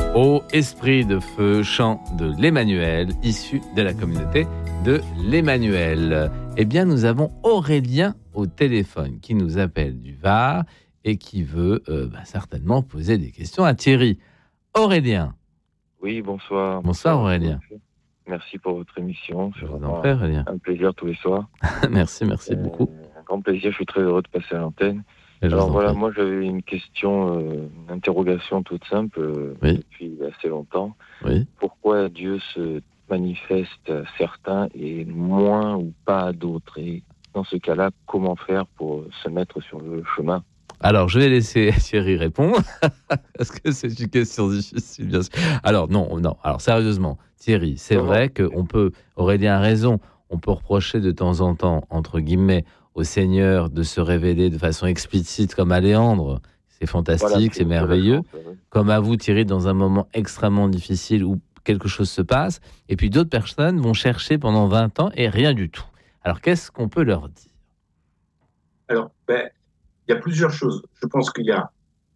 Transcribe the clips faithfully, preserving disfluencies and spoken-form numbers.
Ô esprit de feu, chant de l'Emmanuel, issu de la communauté de l'Emmanuel. Eh bien, nous avons Aurélien au téléphone qui nous appelle du Var et qui veut euh, bah, certainement poser des questions à Thierry. Aurélien. Oui, bonsoir. Bonsoir Aurélien. Merci pour votre émission. Je vous en prie, Aurélien. Un plaisir tous les soirs. merci, merci euh, beaucoup. Un grand plaisir, je suis très heureux de passer à l'antenne. Et Alors voilà, moi j'avais une question, euh, une interrogation toute simple euh, oui. depuis assez longtemps. Oui. Pourquoi Dieu se manifeste à certains et moins ou pas à d'autres? Et dans ce cas-là, comment faire pour se mettre sur le chemin? Alors, je vais laisser Thierry répondre, parce que c'est une question difficile, bien sûr. Alors, non, non. Alors, sérieusement, Thierry, c'est non, vrai non. qu'on peut, Aurélien a raison, on peut reprocher de temps en temps, entre guillemets, au Seigneur de se révéler de façon explicite comme à Léandre. C'est fantastique, voilà, c'est, c'est merveilleux. Chance, ouais. Comme à vous, Thierry, dans un moment extrêmement difficile où quelque chose se passe. Et puis d'autres personnes vont chercher pendant vingt ans et rien du tout. Alors, qu'est-ce qu'on peut leur dire? Alors, ben, il y a plusieurs choses. Je pense qu'il y a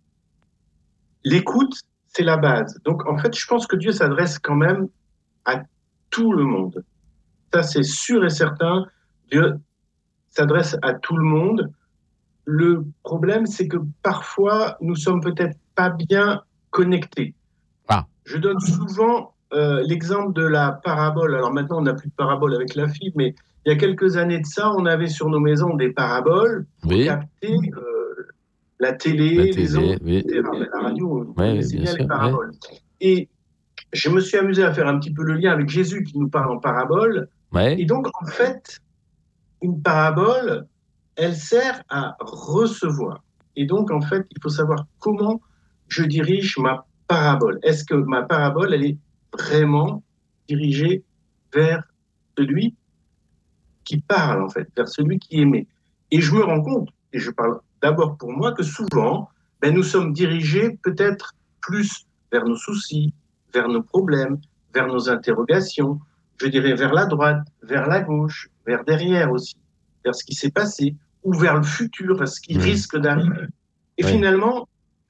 l'écoute, c'est la base. Donc, en fait, je pense que Dieu s'adresse quand même à tout le monde. Ça, c'est sûr et certain. Dieu s'adresse à tout le monde. Le problème, c'est que parfois, nous sommes peut-être pas bien connectés. Ah. Je donne souvent euh, l'exemple de la parabole. Alors maintenant, on n'a plus de parabole avec la fibre, mais il y a quelques années de ça, on avait sur nos maisons des paraboles pour oui. capter euh, la télé, la les télé, ondes, oui. la radio. Vous oui, connaissez bien, bien les sûr, paraboles. Oui. Et je me suis amusé à faire un petit peu le lien avec Jésus qui nous parle en parabole. Oui. Et donc, en fait, une parabole, elle sert à recevoir. Et donc, en fait, il faut savoir comment je dirige ma parabole. Est-ce que ma parabole, elle est vraiment dirigée vers celui qui parle, en fait, vers celui qui aimait? Et je me rends compte, et je parle d'abord pour moi, que souvent, ben, nous sommes dirigés peut-être plus vers nos soucis, vers nos problèmes, vers nos interrogations, je dirais vers la droite, vers la gauche, vers derrière aussi, vers ce qui s'est passé, ou vers le futur, vers ce qui mmh. risque d'arriver. Et oui. finalement,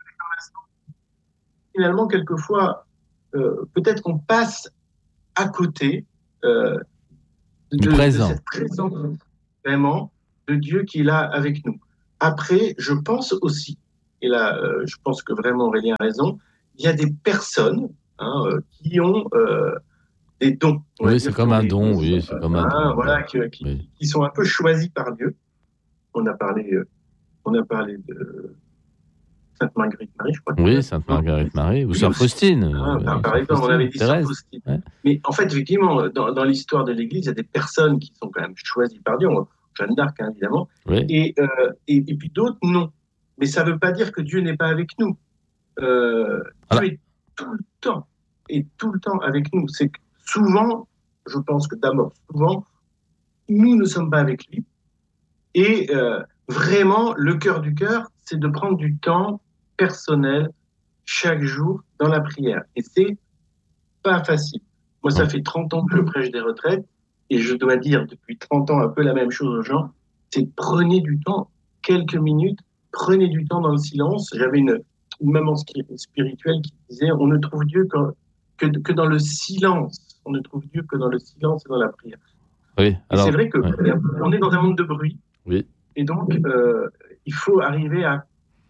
finalement, quelquefois, euh, peut-être qu'on passe à côté euh, de, de cette présence vraiment de Dieu qui est là avec nous. Après, je pense aussi, et là, euh, je pense que vraiment Aurélien a raison, il y a des personnes hein, euh, qui ont euh, des dons. Oui, c'est comme un don, oui, c'est comme un don. Voilà, qui, qui, oui. qui sont un peu choisis par Dieu. On a parlé, euh, on a parlé de Sainte Marguerite Marie, je crois. Oui, Sainte Marguerite Marie, ou Sœur Faustine. Ah, euh, par exemple, on avait dit Sœur Faustine. Ouais. Mais en fait, effectivement, dans, dans l'histoire de l'Église, il y a des personnes qui sont quand même choisies par Dieu. Jeanne d'Arc, hein, évidemment. Oui. Et, euh, et, et puis d'autres, non. Mais ça ne veut pas dire que Dieu n'est pas avec nous. Euh, Dieu est tout le temps, et tout le temps avec nous. C'est que souvent, je pense que d'abord, souvent, nous ne sommes pas avec lui. Et euh, vraiment, le cœur du cœur, c'est de prendre du temps personnel chaque jour dans la prière. Et c'est pas facile. Moi, ça fait trente ans que je prêche des retraites et je dois dire depuis trente ans un peu la même chose aux gens. C'est prenez du temps, quelques minutes, prenez du temps dans le silence. J'avais une, une maman spirituelle qui disait on ne trouve Dieu que, que, que dans le silence. On ne trouve Dieu que dans le silence et dans la prière. Oui, alors, c'est vrai que oui. on est dans un monde de bruit. Oui. Et donc, euh, il faut arriver à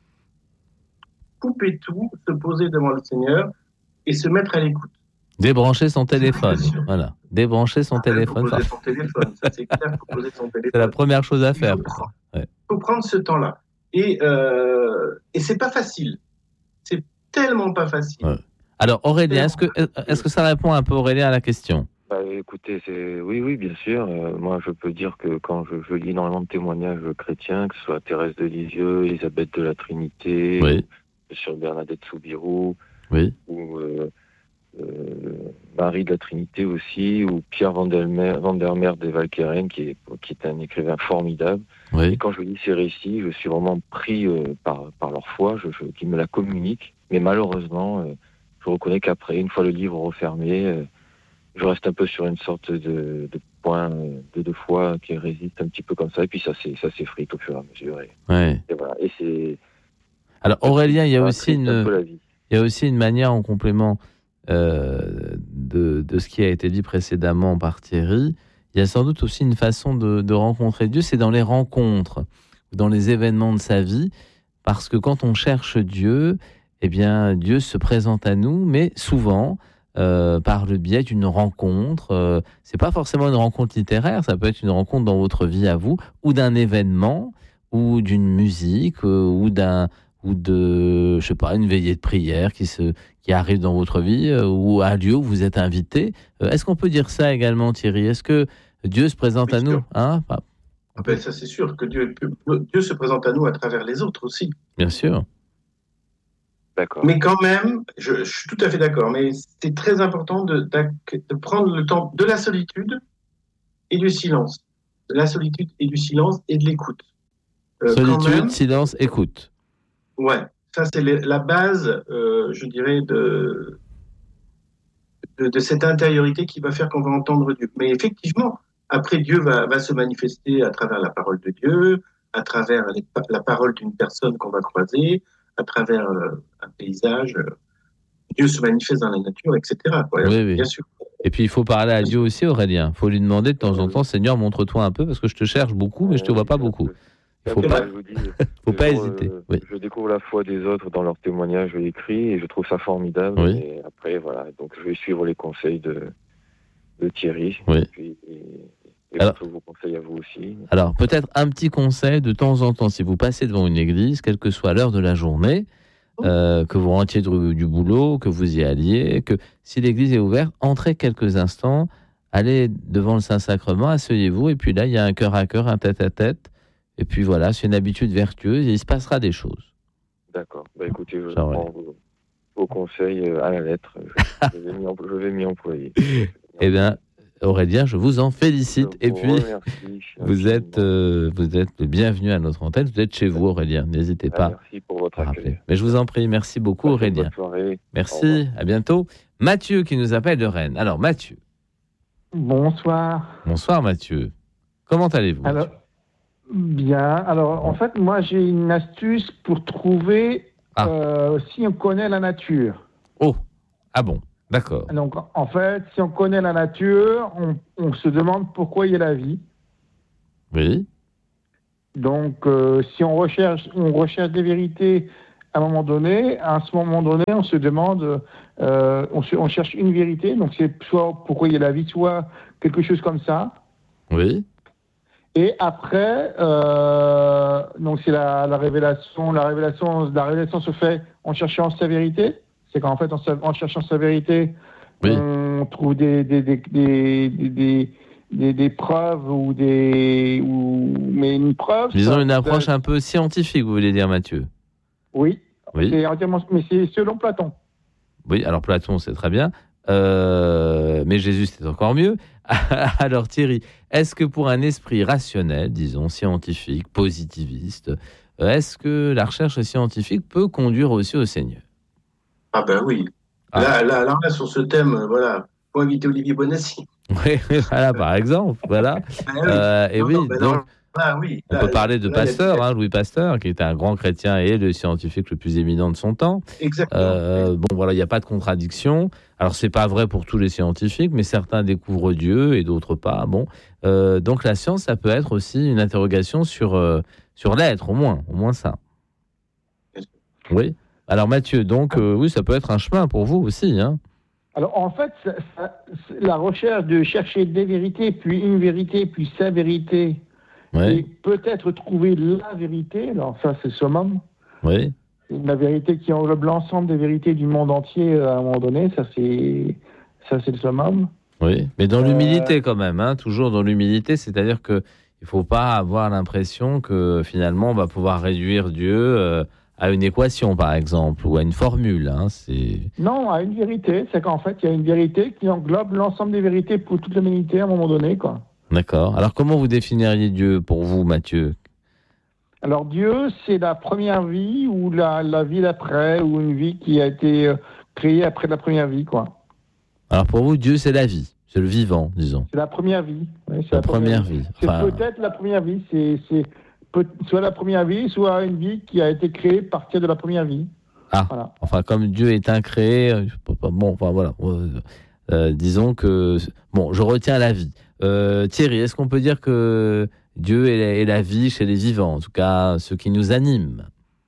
couper tout, se poser devant le Seigneur et se mettre à l'écoute. Débrancher son téléphone. Voilà. Débrancher son ah, téléphone. Il faut poser son téléphone. Ça, c'est clair, faut poser son téléphone. C'est la première chose à faire. Il faut prendre, ouais. faut prendre ce temps-là. Et, euh, et c'est pas facile. C'est tellement pas facile. Ouais. Alors, Aurélien, est-ce que, est-ce que ça répond un peu, Aurélien, à la question? Bah, écoutez, c'est... oui, oui, bien sûr. Euh, moi, je peux dire que quand je, je lis énormément de témoignages chrétiens, que ce soit Thérèse de Lisieux, Elisabeth de la Trinité, oui. sur Bernadette Soubirous, oui. ou euh, euh, Marie de la Trinité aussi, ou Pierre Vandermeer, Vandermeer des Valkeren, qui est, qui est un écrivain formidable. Oui. Et quand je lis ces récits, je suis vraiment pris euh, par, par leur foi, je, je, qui me la communiquent. Mais malheureusement, euh, je reconnais qu'après, une fois le livre refermé, euh, je reste un peu sur une sorte de, de point de, de foi qui résiste un petit peu comme ça, et puis ça, c'est, ça s'effrite au fur et à mesure. Et, ouais. et voilà. Et c'est... Alors Aurélien, il y a aussi une, un peu la vie. il il y a aussi une manière en complément euh, de, de ce qui a été dit précédemment par Thierry. Il y a sans doute aussi une façon de, de rencontrer Dieu, c'est dans les rencontres, dans les événements de sa vie, parce que quand on cherche Dieu, eh bien, Dieu se présente à nous, mais souvent, euh, par le biais d'une rencontre. Euh, c'est pas forcément une rencontre littéraire, ça peut être une rencontre dans votre vie à vous, ou d'un événement, ou d'une musique, euh, ou d'un, ou de, je sais pas, une veillée de prière qui se, qui arrive dans votre vie, euh, ou un lieu où vous êtes invité. Euh, est-ce qu'on peut dire ça également, Thierry ? Est-ce que Dieu se présente Oui, à nous, hein ? Ah ben, ça, c'est sûr que Dieu, Dieu se présente à nous à travers les autres aussi. Bien sûr. D'accord. Mais quand même, je, je suis tout à fait d'accord, mais c'est très important de, de prendre le temps de la solitude et du silence. De la solitude et du silence et de l'écoute. Euh, solitude, même, silence, écoute. Ouais, ça c'est la base, euh, je dirais, de, de, de cette intériorité qui va faire qu'on va entendre Dieu. Mais effectivement, après, Dieu va, va se manifester à travers la parole de Dieu, à travers les, la parole d'une personne qu'on va croiser, à travers euh, un paysage. Euh, Dieu se manifeste dans la nature, et cetera. Quoi, oui, oui. Bien sûr. Et puis, il faut parler à Dieu aussi, Aurélien. Il faut lui demander de temps en temps, Seigneur, montre-toi un peu, parce que je te cherche beaucoup, mais je ne te vois pas beaucoup. Il ne faut pas, faut pas hésiter. Euh, oui. Je découvre la foi des autres dans leurs témoignages écrits, et je trouve ça formidable. Oui. Et après, voilà, donc je vais suivre les conseils de, de Thierry. Oui. Et puis, et, et alors, je vous conseille à vous aussi. Alors, peut-être un petit conseil de temps en temps, si vous passez devant une église, quelle que soit l'heure de la journée, euh, que vous rentriez du, du boulot, que vous y alliez, que si l'église est ouverte, entrez quelques instants, allez devant le Saint-Sacrement, asseyez-vous, et puis là, il y a un cœur à cœur, un tête-à-tête, et puis voilà, c'est une habitude vertueuse, et il se passera des choses. D'accord. Bah, écoutez, je Ça, prends ouais. vos, vos conseils à la lettre. Je, je, vais, m'y, je vais m'y employer. Eh bien, Aurélien, je vous en félicite. Je et vous puis, remercie, vous êtes, euh, vous êtes le bienvenu à notre antenne. Vous êtes chez vous, Aurélien. N'hésitez pas. Ah, merci pour votre accueil. Mais je vous en prie, merci beaucoup, Passez Aurélien. Bonne soirée. Merci, à bientôt. Mathieu qui nous appelle de Rennes. Alors, Mathieu. Bonsoir. Bonsoir, Mathieu. Comment allez-vous, Alors, Mathieu ? Bien. Alors, en fait, moi, j'ai une astuce pour trouver ah. euh, si on connaît la nature. Oh, ah bon, d'accord. Donc, en fait, si on connaît la nature, on, on se demande pourquoi il y a la vie. Oui. Donc, euh, si on recherche, on recherche des vérités à un moment donné, à ce moment donné, on se demande, euh, on, se, on cherche une vérité. Donc, c'est soit pourquoi il y a la vie, soit quelque chose comme ça. Oui. Et après, euh, donc c'est la, la révélation, la révélation, la révélation se fait en cherchant sa vérité. C'est qu'en fait, en, en cherchant sa vérité, oui. on trouve des des des des, des, des, des preuves ou des ou mais une preuve. Disons une approche un peu scientifique, vous voulez dire, Mathieu ? Oui. Oui. C'est entièrement, mais c'est selon Platon. Oui, alors Platon, c'est très bien. Euh, mais Jésus, c'est encore mieux. Alors Thierry, est-ce que pour un esprit rationnel, disons scientifique, positiviste, est-ce que la recherche scientifique peut conduire aussi au Seigneur ? Ah ben oui. Ah. Là, là, là, là, sur ce thème, voilà, faut inviter Olivier Bonassi. Oui, voilà, par exemple, voilà. Ah oui. Euh, et non, oui, non, donc, non, ah, oui. on là, peut parler de là, Pasteur, là, hein, Louis Pasteur, qui était un grand chrétien et le scientifique le plus éminent de son temps. Exactement. Euh, bon, voilà, il n'y a pas de contradiction. Alors, c'est pas vrai pour tous les scientifiques, mais certains découvrent Dieu et d'autres pas. Bon, euh, donc la science, ça peut être aussi une interrogation sur euh, sur l'être, au moins, au moins ça. Oui. Alors Mathieu, donc euh, oui, ça peut être un chemin pour vous aussi, hein. Alors en fait, ça, ça, la recherche de chercher des vérités, puis une vérité, puis sa vérité, oui. et peut-être trouver la vérité. Alors ça, c'est le summum. Oui. La vérité qui englobe l'ensemble des vérités du monde entier à un moment donné, ça c'est, ça c'est le summum. Oui, mais dans l'humilité euh... quand même, hein, toujours dans l'humilité, c'est-à-dire que il faut pas avoir l'impression que finalement on va pouvoir réduire Dieu euh, à une équation, par exemple, ou à une formule. Hein, c'est... Non, à une vérité. C'est qu'en fait, il y a une vérité qui englobe l'ensemble des vérités pour toute l'humanité à un moment donné, quoi. D'accord. Alors comment vous définiriez Dieu pour vous, Mathieu ? Alors Dieu, c'est la première vie ou la, la vie d'après, ou une vie qui a été euh, créée après la première vie, quoi. Alors pour vous, Dieu, c'est la vie, c'est le vivant, disons. C'est la première vie. Oui, c'est la, la première, première vie. vie. C'est enfin... peut-être la première vie. C'est, c'est peut, soit la première vie, soit une vie qui a été créée à partir de la première vie. Ah, Voilà. enfin, comme Dieu est incréé, euh, bon, enfin voilà. Euh, euh, disons que bon, je retiens la vie. Euh, Thierry, est-ce qu'on peut dire que Dieu est la, est la vie chez les vivants, en tout cas ceux qui nous animent?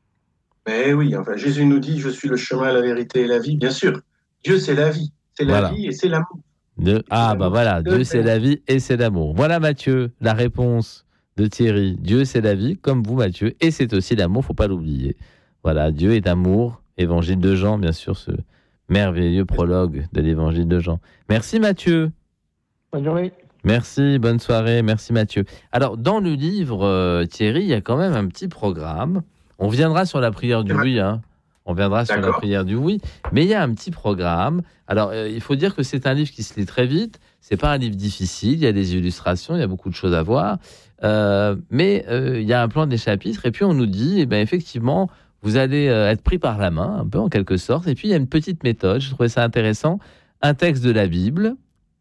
Mais oui, enfin, Jésus nous dit, je suis le chemin, la vérité et la vie. Bien sûr, Dieu, c'est la vie. C'est la Voilà. vie et c'est l'amour. De... Et c'est Ah, bah l'amour. voilà, Dieu, Dieu c'est la vie et c'est l'amour. Voilà, Mathieu, la réponse de Thierry. Dieu c'est la vie, comme vous, Mathieu, et c'est aussi l'amour, faut pas l'oublier. Voilà, Dieu est amour, évangile de Jean, bien sûr, ce merveilleux prologue de l'évangile de Jean. Merci, Mathieu. Bonne journée. Merci, bonne soirée, merci, Mathieu. Alors, dans le livre, euh, Thierry, il y a quand même un petit programme. On viendra sur la prière du oui, hein. On viendra sur la D'accord. prière du oui, mais il y a un petit programme. Alors, euh, il faut dire que c'est un livre qui se lit très vite. C'est pas un livre difficile. Il y a des illustrations, il y a beaucoup de choses à voir. Euh, mais euh, il y a un plan des chapitres. Et puis, on nous dit, eh ben, effectivement, vous allez euh, être pris par la main, un peu en quelque sorte. Et puis, il y a une petite méthode. Je trouvais ça intéressant. Un texte de la Bible.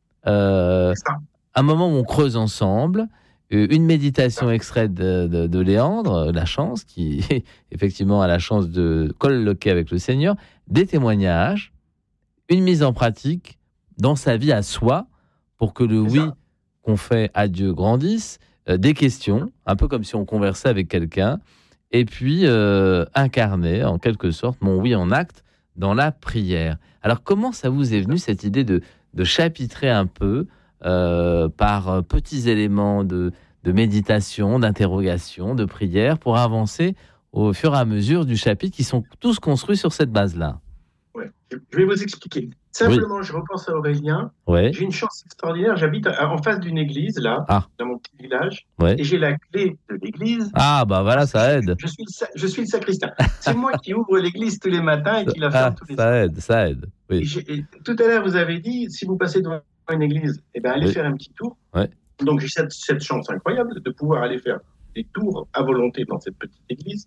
Euh, C'est ça. un moment où on creuse ensemble. Une méditation extraite de, de, de Léandre, la chance, qui effectivement a la chance de colloquer avec le Seigneur, des témoignages, une mise en pratique dans sa vie à soi, pour que le C'est oui ça. qu'on fait à Dieu grandisse, euh, des questions, un peu comme si on conversait avec quelqu'un, et puis euh, incarner en quelque sorte mon oui en acte dans la prière. Alors comment ça vous est venu cette idée de, de chapitrer un peu Euh, par petits éléments de, de méditation, d'interrogation, de prière, pour avancer au fur et à mesure du chapitre, qui sont tous construits sur cette base-là? Ouais. Je vais vous expliquer. Simplement, je repense à Aurélien. Ouais. J'ai une chance extraordinaire. J'habite à- en face d'une église, là, Ah. dans mon petit village, Ouais. et j'ai la clé de l'église. Ah, bah voilà, ça aide. Je suis, le sa- je suis le sacristain. C'est moi qui ouvre l'église tous les matins et qui la ferme Ah, tous les ça soirs. aide, ça aide. Et Oui. j'ai- et tout à l'heure, vous avez dit, si vous passez devant une église, eh ben, allez Oui. faire un petit tour. Ouais. Donc, j'ai cette, cette chance incroyable de pouvoir aller faire des tours à volonté dans cette petite église.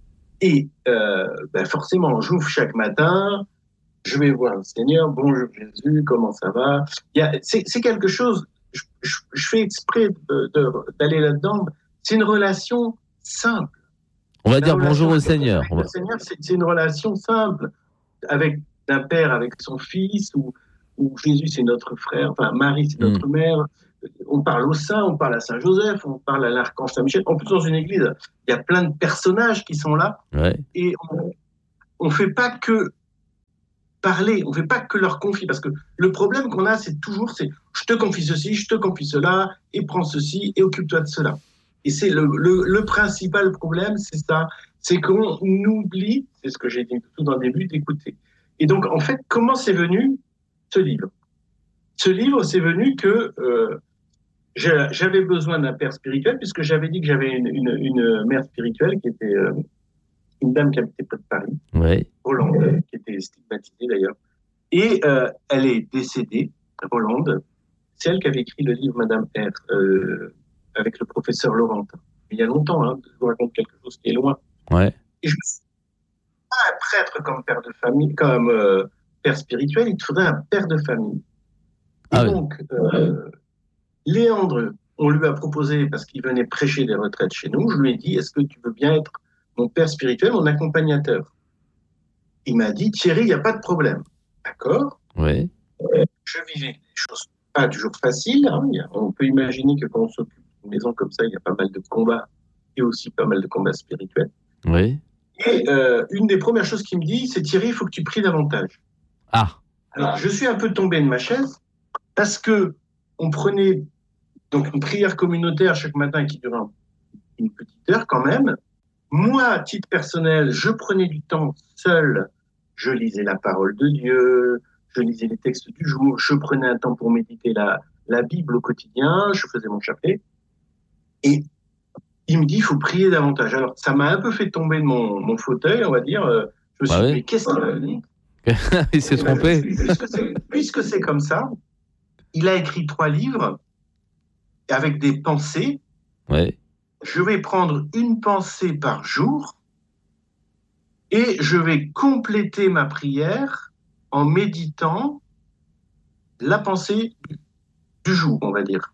Et euh, ben, forcément, j'ouvre chaque matin, je vais voir le Seigneur, bonjour Jésus, comment ça va? Il y a, c'est, c'est quelque chose, je, je, je fais exprès de, de, d'aller là-dedans, c'est une relation simple. On va La dire relation bonjour au avec Seigneur. avec On va- le Seigneur, c'est, c'est une relation simple, avec un père avec son fils, ou, ou Jésus c'est notre frère, enfin Marie c'est notre mère. On parle au saint, on parle à Saint Joseph, on parle à l'archange Saint Michel. En plus, dans une église, il y a plein de personnages qui sont là, Ouais. et on ne fait pas que parler, on ne fait pas que leur confier, parce que le problème qu'on a, c'est toujours, c'est je te confie ceci, je te confie cela, et prends ceci, et occupe-toi de cela. Et c'est le, le, le principal problème, c'est ça, c'est qu'on oublie, c'est ce que j'ai dit tout dans le début, d'écouter. Et donc, en fait, comment c'est venu ce livre? Ce livre, c'est venu que euh, j'avais besoin d'un père spirituel, puisque j'avais dit que j'avais une, une, une mère spirituelle qui était euh, une dame qui habitait près de Paris, Ouais. Hollande, qui était stigmatisée d'ailleurs. Et euh, elle est décédée, Hollande. C'est elle qui avait écrit le livre Madame R, euh, avec le professeur Laurentin. Il y a longtemps, hein, je vous raconte quelque chose qui est loin. Ouais. Et je me suis dit, pas un prêtre comme père de famille, comme euh, père spirituel, il te faudrait un père de famille. Et Ah oui. donc, euh, Léandre, on lui a proposé, parce qu'il venait prêcher des retraites chez nous, je lui ai dit, est-ce que tu veux bien être mon père spirituel, mon accompagnateur? Il m'a dit, Thierry, il n'y a pas de problème. D'accord. Ouais. Je vivais des choses pas toujours faciles. Hein. On peut imaginer que quand on s'occupe d'une maison comme ça, il y a pas mal de combats et aussi pas mal de combats spirituels. Oui. Et euh, une des premières choses qu'il me dit, c'est Thierry, il faut que tu pries davantage. Ah. Alors, je suis un peu tombé de ma chaise parce que on prenait donc une prière communautaire chaque matin qui durait une petite heure quand même. Moi, à titre personnel, je prenais du temps seul. Je lisais la parole de Dieu, je lisais les textes du jour, je prenais un temps pour méditer la, la Bible au quotidien, je faisais mon chapelet. Et il me dit, il faut prier davantage. Alors, ça m'a un peu fait tomber de mon, mon fauteuil, on va dire. Je me suis Ah dit, oui. mais qu'est-ce qu'il a dit? Il s'est trompé. Puisque c'est, puisque c'est comme ça, il a écrit trois livres avec des pensées. Ouais. Je vais prendre une pensée par jour et je vais compléter ma prière en méditant la pensée du jour, on va dire.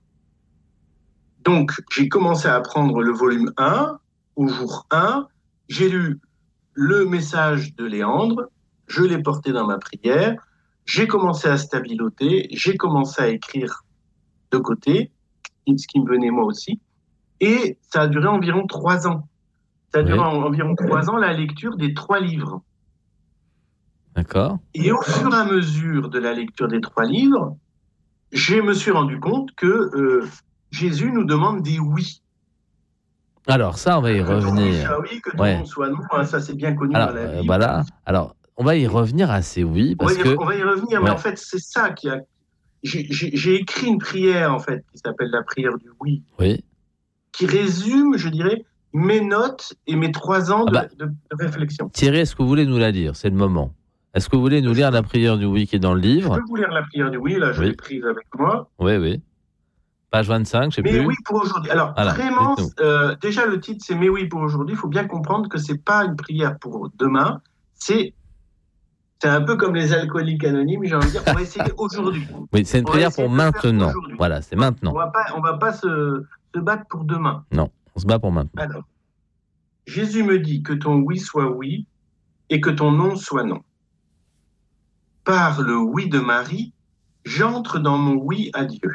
Donc, j'ai commencé à apprendre le volume un, au jour un. J'ai lu le message de Léandre, je l'ai porté dans ma prière, j'ai commencé à stabiloter, j'ai commencé à écrire de côté, ce qui me venait moi aussi, et ça a duré environ trois ans. Ça a duré oui. environ trois ans la lecture des trois livres. D'accord. Et au fur et à mesure de la lecture des trois livres, je me suis rendu compte que euh, Jésus nous demande des oui. Alors ça, on va y que revenir. Soit oui, que ton ouais. nom soit non, hein, ça c'est bien connu Alors, dans la Bible. Euh, voilà. Alors, on va y revenir à ces oui, parce on va y, que on va y revenir, ouais. mais en fait c'est ça qui a. J'ai, j'ai, j'ai écrit une prière en fait qui s'appelle la prière du oui. Oui. Qui résume, je dirais, mes notes et mes trois ans de, ah bah, de, de réflexion. Thierry, est-ce que vous voulez nous la lire ? C'est le moment. Est-ce que vous voulez nous lire la prière du oui qui est dans le livre ? Je peux vous lire la prière du oui, là je oui. l'ai prise avec moi. Oui, oui. Page vingt-cinq, je sais mais plus. Mais oui pour aujourd'hui. Alors voilà, vraiment, euh, déjà le titre c'est Mais oui pour aujourd'hui. Il faut bien comprendre que c'est pas une prière pour demain. C'est, c'est un peu comme les alcooliques anonymes, j'ai envie de dire. On va essayer aujourd'hui. Oui, c'est une on prière pour maintenant. Voilà, c'est maintenant. On va pas, on va pas se, se battre pour demain. Non, on se bat pour maintenant. Alors, Jésus me dit que ton oui soit oui et que ton non soit non. Par le oui de Marie, j'entre dans mon oui à Dieu.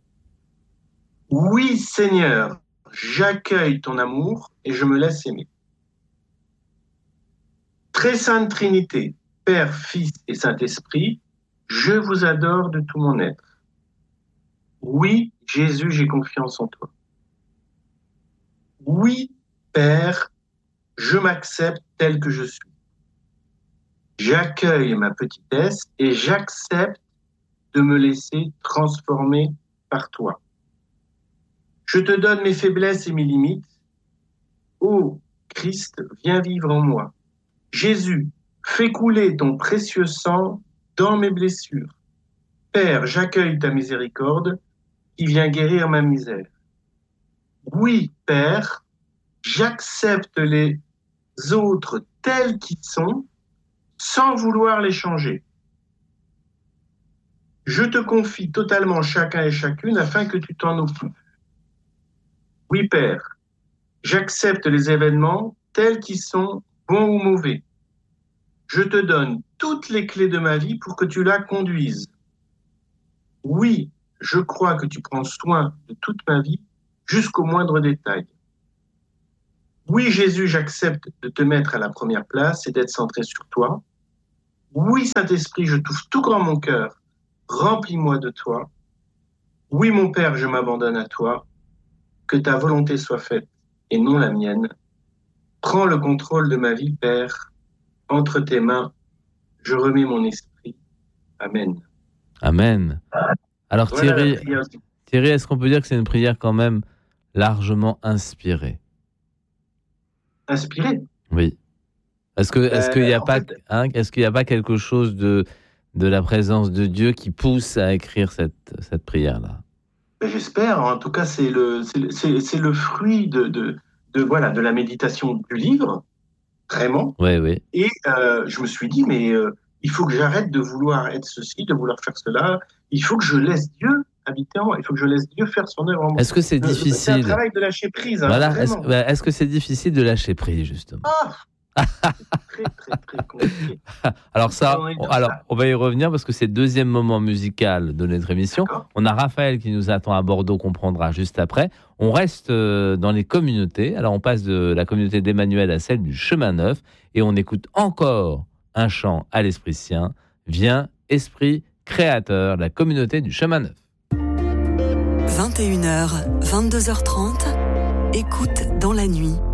Oui, Seigneur, j'accueille ton amour et je me laisse aimer. Très sainte Trinité, Père, Fils et Saint-Esprit, je vous adore de tout mon être. Oui, Jésus, j'ai confiance en toi. Oui, Père, je m'accepte tel que je suis. J'accueille ma petitesse et j'accepte de me laisser transformer par toi. Je te donne mes faiblesses et mes limites. Ô Christ, viens vivre en moi. Jésus, fais couler ton précieux sang dans mes blessures. Père, j'accueille ta miséricorde qui vient guérir ma misère. Oui, Père, j'accepte les autres tels qu'ils sont sans vouloir les changer. Je te confie totalement chacun et chacune afin que tu t'en occupes. Oui, Père, j'accepte les événements tels qu'ils sont, bons ou mauvais. Je te donne toutes les clés de ma vie pour que tu la conduises. Oui, je crois que tu prends soin de toute ma vie jusqu'au moindre détail. Oui, Jésus, j'accepte de te mettre à la première place et d'être centré sur toi. Oui, Saint-Esprit, je t'ouvre tout grand mon cœur. Remplis-moi de toi. Oui, mon Père, je m'abandonne à toi. Que ta volonté soit faite et non la mienne. Prends le contrôle de ma vie, Père. Entre tes mains, je remets mon esprit. Amen. Amen. Alors voilà Thierry, Thierry, est-ce qu'on peut dire que c'est une prière quand même largement inspirée ? Inspirée ? Oui. Est-ce que, est-ce qu'il n'y a euh, pas, fait... hein, est-ce qu'il n'y a pas quelque chose de, de la présence de Dieu qui pousse à écrire cette, cette prière-là ? J'espère. En tout cas, c'est le, c'est, c'est, c'est le fruit de, de, de, voilà, de la méditation du livre, vraiment. Oui, oui. Et euh, je me suis dit, mais euh, il faut que j'arrête de vouloir être ceci, de vouloir faire cela. Il faut que je laisse Dieu habiter en moi. Il faut que je laisse Dieu faire son œuvre en moi. Est-ce que c'est le, difficile ? C'est un travail de lâcher prise. Hein, voilà. Est-ce, est-ce que c'est difficile de lâcher prise, justement ? Ah très, très, très compliqué. Alors ça, on, alors, on va y revenir parce que c'est le deuxième moment musical de notre émission. D'accord. On a Raphaël qui nous attend à Bordeaux, qu'on prendra juste après. On reste dans les communautés. Alors on passe de la communauté d'Emmanuel à celle du Chemin Neuf et on écoute encore un chant à l'Esprit Saint. Viens, Esprit Créateur, la communauté du Chemin Neuf. vingt et une heures, vingt-deux heures trente, écoute dans la nuit.